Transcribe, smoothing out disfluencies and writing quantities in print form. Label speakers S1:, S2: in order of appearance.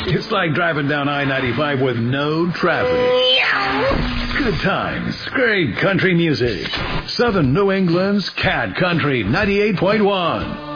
S1: It's like driving down I-95 with no traffic. Good times, great country music. Southern New England's Cat Country 98.1.